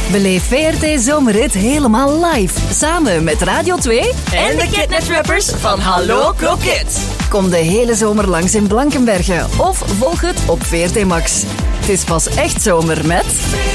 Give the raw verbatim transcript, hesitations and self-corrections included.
Beleef V R T Zomerrit helemaal live. Samen met Radio twee en de Kidnet-rappers van Hallo Kroket. Kom de hele zomer langs in Blankenberge of volg het op V R T Max. Het is pas echt zomer met...